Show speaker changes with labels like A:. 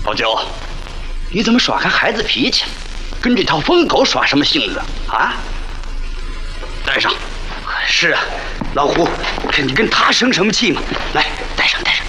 A: 老九，你怎么耍开孩子脾气，跟这条疯狗耍什么性子啊？带上。是啊，老胡，你跟他生什么气嘛？来，带上带上。